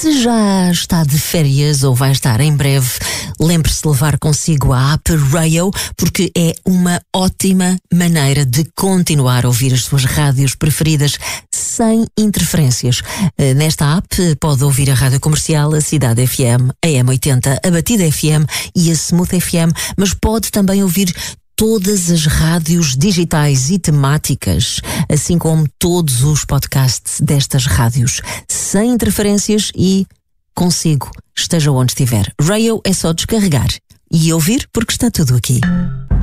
Se já está de férias ou vai estar em breve, lembre-se de levar consigo a app Rayo, porque é uma ótima maneira de continuar a ouvir as suas rádios preferidas sem interferências. Nesta app pode ouvir a rádio comercial, a Cidade FM, a M80, a Batida FM e a Smooth FM, mas pode também ouvir todas as rádios digitais e temáticas, assim como todos os podcasts destas rádios, sem interferências e consigo, esteja onde estiver. Rayo é só descarregar e ouvir porque está tudo aqui.